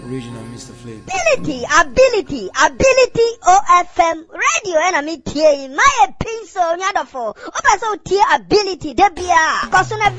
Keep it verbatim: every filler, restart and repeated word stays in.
Original Mister Flavor. Ability, ability, ability O F M radio and I'm here. My pencil, nyadofo. Opa so ability, debia. Cause